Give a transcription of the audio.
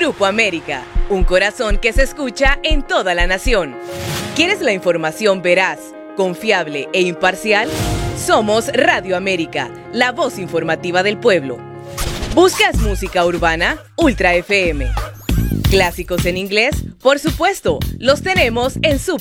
Grupo América, un corazón que se escucha en toda la nación. ¿Quieres la información veraz, confiable e imparcial? Somos Radio América, la voz informativa del pueblo. ¿Buscas música urbana? Ultra FM. ¿Clásicos en inglés? Por supuesto, los tenemos en